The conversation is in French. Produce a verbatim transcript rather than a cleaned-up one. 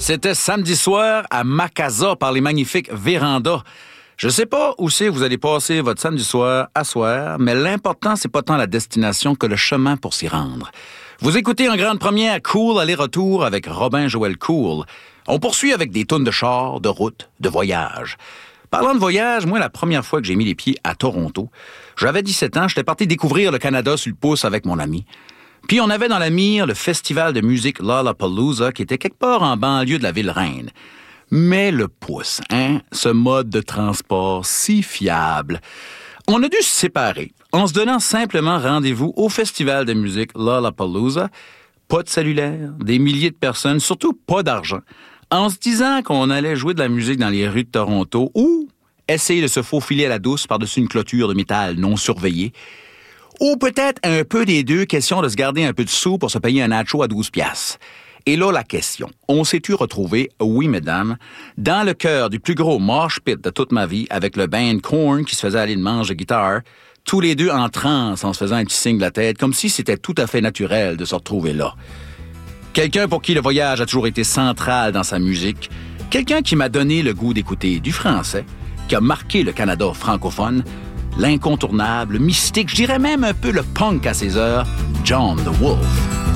C'était samedi soir à Macasa par les magnifiques Véranda. Je sais pas où c'est que vous allez passer votre samedi soir à soir, mais l'important, c'est pas tant la destination que le chemin pour s'y rendre. Vous écoutez en grande première Cool aller-retour avec Robin Joël Cool. On poursuit avec des tunes de char, de route, de voyage. Parlant de voyage, moi, la première fois que j'ai mis les pieds à Toronto, j'avais dix-sept ans, j'étais parti découvrir le Canada sur le pouce avec mon ami. Puis on avait dans la mire le festival de musique Lollapalooza qui était quelque part en banlieue de la ville reine. Mais le pouce, hein, ce mode de transport si fiable. On a dû se séparer en se donnant simplement rendez-vous au festival de musique Lollapalooza. Pas de cellulaire, des milliers de personnes, surtout pas d'argent. En se disant qu'on allait jouer de la musique dans les rues de Toronto ou essayer de se faufiler à la douce par-dessus une clôture de métal non surveillée. Ou peut-être un peu des deux, question de se garder un peu de sous pour se payer un nacho à douze piastres. Et là, la question. On s'est-tu retrouvé, oui, mesdames, dans le cœur du plus gros mosh pit de toute ma vie avec le band Korn qui se faisait aller de manche de guitare, tous les deux en transe en se faisant un petit signe de la tête, comme si c'était tout à fait naturel de se retrouver là. Quelqu'un pour qui le voyage a toujours été central dans sa musique, quelqu'un qui m'a donné le goût d'écouter du français, qui a marqué le Canada francophone, l'incontournable, le mystique, je dirais même un peu le punk à ses heures, John the Wolf.